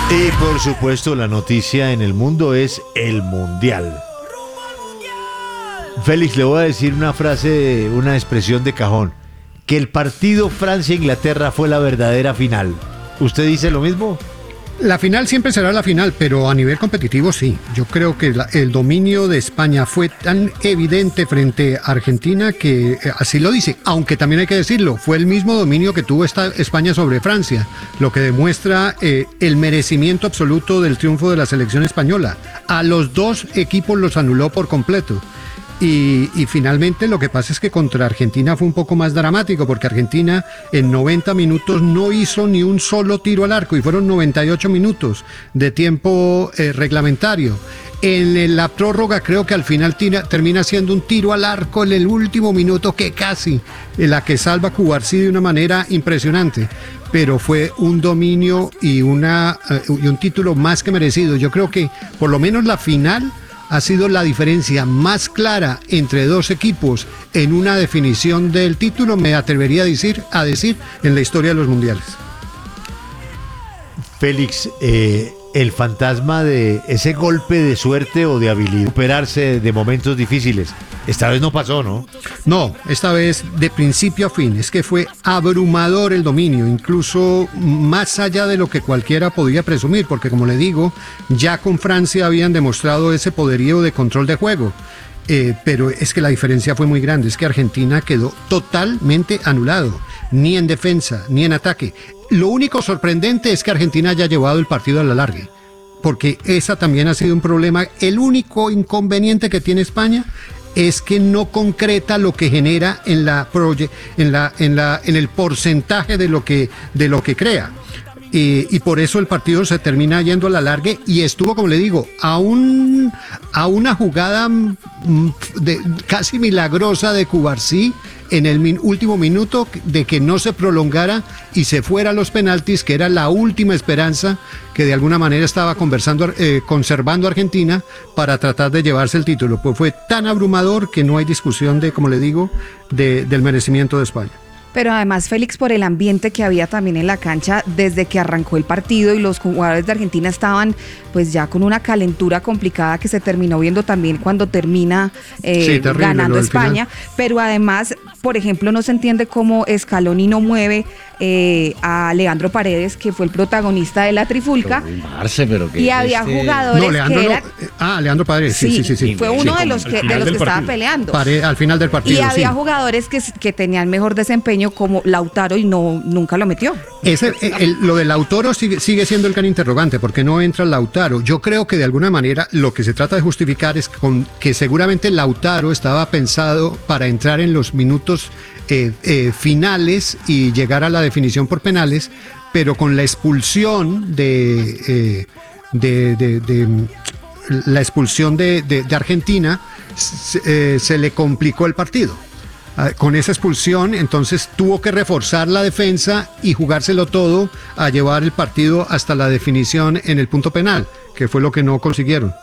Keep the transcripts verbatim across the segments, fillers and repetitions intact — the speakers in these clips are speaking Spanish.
Y por supuesto la noticia en el mundo es el Mundial. Félix, le voy a decir una frase, una expresión de cajón. Que el partido Francia-Inglaterra fue la verdadera final. ¿Usted dice lo mismo? La final siempre será la final, pero a nivel competitivo sí. Yo creo que la, el dominio de España fue tan evidente frente a Argentina que eh, así lo dice. Aunque también hay que decirlo, fue el mismo dominio que tuvo esta España sobre Francia, lo que demuestra eh, el merecimiento absoluto del triunfo de la selección española. A los dos equipos los anuló por completo. Y, y finalmente lo que pasa es que contra Argentina fue un poco más dramático, porque Argentina en noventa minutos no hizo ni un solo tiro al arco y fueron noventa y ocho minutos de tiempo eh, reglamentario. En la prórroga creo que al final tira, termina siendo un tiro al arco en el último minuto que casi, en la que salva Cubarsí de una manera impresionante. Pero fue un dominio y, una, uh, y un título más que merecido. Yo creo que por lo menos la final ha sido la diferencia más clara entre dos equipos en una definición del título, me atrevería a decir, a decir en la historia de los mundiales. Félix, eh, el fantasma de ese golpe de suerte o de habilidad, superarse de momentos difíciles, esta vez no pasó, ¿no? No, esta vez de principio a fin, es que fue abrumador el dominio, incluso más allá de lo que cualquiera podía presumir, porque como le digo, ya con Francia habían demostrado ese poderío de control de juego. Eh, pero es que la diferencia fue muy grande, es que Argentina quedó totalmente anulado, ni en defensa, ni en ataque. Lo único sorprendente es que Argentina haya llevado el partido a la larga, porque esa también ha sido un problema. El único inconveniente que tiene España es que no concreta lo que genera en la proye- en la en la en el porcentaje de lo que de lo que crea. Y, y por eso el partido se termina yendo a la larga y estuvo, como le digo, a un a una jugada de, casi milagrosa de Cubarsí en el min, último minuto de que no se prolongara y se fuera a los penaltis, que era la última esperanza que de alguna manera estaba conversando, eh, conservando Argentina para tratar de llevarse el título. Pues fue tan abrumador que no hay discusión de, como le digo, de, del merecimiento de España. Pero además, Félix, por el ambiente que había también en la cancha desde que arrancó el partido y los jugadores de Argentina estaban pues ya con una calentura complicada que se terminó viendo también cuando termina eh, sí, terrible, ganando España. Final. Pero además, por ejemplo, no se entiende cómo Scaloni no mueve eh, a Leandro Paredes, que fue el protagonista de la trifulca. Marce, pero que y había este... jugadores no, Leandro que eran... no, ah, Leandro Paredes, sí, sí, sí. sí, sí fue sí, uno sí, de los que, de los que estaba peleando. Pare, al final del partido, Y había sí. jugadores que, que tenían mejor desempeño como Lautaro y no nunca lo metió. Ese, el, lo de Lautaro sigue, sigue siendo el gran interrogante, porque no entra Lautaro. Yo creo que de alguna manera lo que se trata de justificar es con, que seguramente Lautaro estaba pensado para entrar en los minutos eh, eh, finales y llegar a la definición por penales, pero con la expulsión de, eh, de, de, de, de la expulsión de, de, de Argentina se, eh, se le complicó el partido. Con esa expulsión, entonces tuvo que reforzar la defensa y jugárselo todo a llevar el partido hasta la definición en el punto penal, que fue lo que no consiguieron.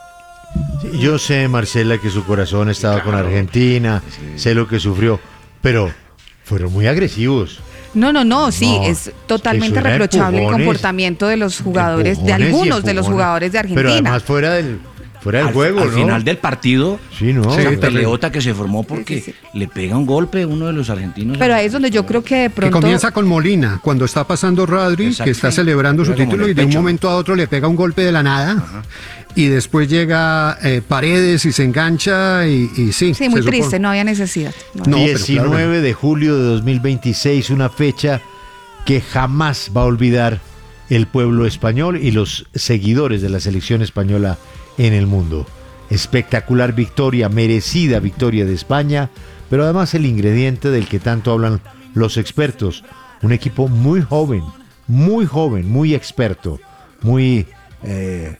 Yo sé, Marcela, que su corazón estaba claro con Argentina, sí. Sé lo que sufrió, pero fueron muy agresivos. No, no, no, sí, no, es totalmente reprochable empujones, el comportamiento de los jugadores, de algunos de los jugadores de Argentina. Pero además fuera del... Fuera del al, juego, al ¿no? final del partido, sí, ¿no? esa Sí, peleota que se formó porque sí, sí, sí. le pega un golpe a uno de los argentinos. Pero ahí es donde yo creo que de pronto... Que comienza con Molina, cuando está pasando Rodri, exacto, que está sí. celebrando su título y de un momento a otro le pega un golpe de la nada. Ajá. Y después llega eh, Paredes y se engancha y, y sí. Sí, muy triste, supone. No había necesidad. No, no, diecinueve claro. de julio de dos mil veintiséis, una fecha que jamás va a olvidar el pueblo español y los seguidores de la selección española en el mundo. Espectacular victoria, merecida victoria de España, pero además el ingrediente del que tanto hablan los expertos, un equipo muy joven, muy joven, muy experto, muy eh,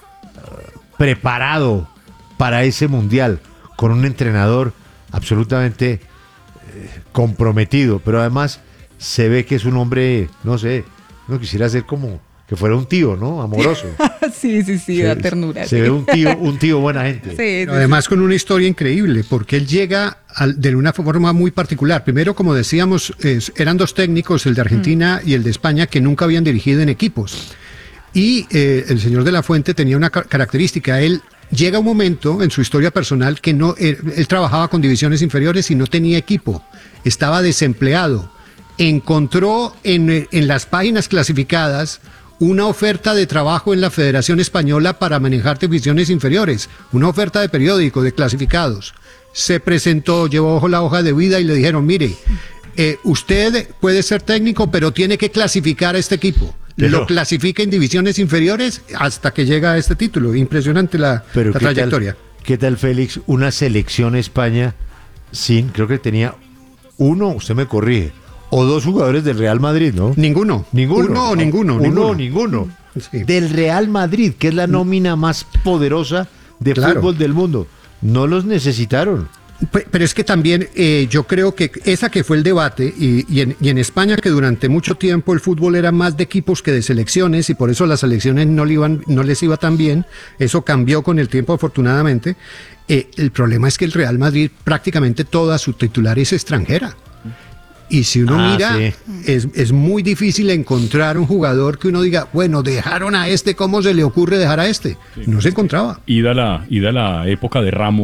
preparado para ese mundial, con un entrenador absolutamente eh, comprometido, pero además se ve que es un hombre, no sé, no quisiera ser como... que fuera un tío, ¿no? Amoroso. sí, sí, sí, da ternura. Se sí. ve un tío, un tío buena gente. Sí, sí, además sí. con una historia increíble, porque él llega al, de una forma muy particular. Primero, como decíamos, es, eran dos técnicos, el de Argentina mm. y el de España, que nunca habían dirigido en equipos. Y eh, el señor de la Fuente tenía una ca- característica, él llega un momento en su historia personal que no, él, él trabajaba con divisiones inferiores y no tenía equipo, estaba desempleado, encontró en, en las páginas clasificadas una oferta de trabajo en la Federación Española para manejar divisiones inferiores, una oferta de periódico, de clasificados. Se presentó, llevó la hoja de vida y le dijeron, mire, eh, usted puede ser técnico, pero tiene que clasificar a este equipo. Pero, lo clasifica en divisiones inferiores hasta que llega a este título. Impresionante la, pero la ¿qué trayectoria. Tal, ¿Qué tal, Félix? Una selección España sin, creo que tenía uno, usted me corrige, o dos jugadores del Real Madrid, ¿no? Ninguno. Ninguno. Uno o no, ninguno. Uno ninguno. o ninguno. Sí. Del Real Madrid, que es la nómina más poderosa de Claro. fútbol del mundo. No los necesitaron. Pero es que también eh, yo creo que esa que fue el debate, y, y, en, y en España, que durante mucho tiempo el fútbol era más de equipos que de selecciones, y por eso las selecciones no, le iban, no les iba tan bien, eso cambió con el tiempo afortunadamente. Eh, el problema es que el Real Madrid prácticamente toda su titular es extranjera. Y si uno Ah, mira, sí. es, es muy difícil encontrar un jugador que uno diga, bueno, dejaron a este, ¿cómo se le ocurre dejar a este? No se encontraba. Ida la, ida la época de Ramos.